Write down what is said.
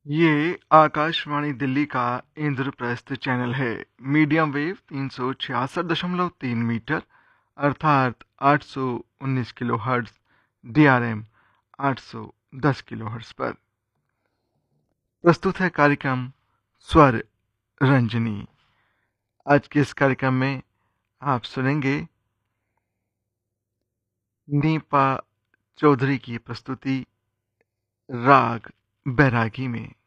ये आकाशवाणी दिल्ली का इंद्रप्रस्थ चैनल है। मीडियम वेव 366.3 मीटर अर्थात 819 किलोहर्ट्ज़, DRM 810 किलोहर्ट्ज़ पर प्रस्तुत है कार्यक्रम स्वर रंजनी। आज के इस कार्यक्रम में आप सुनेंगे नीपा चौधरी की प्रस्तुति राग बैरागी में।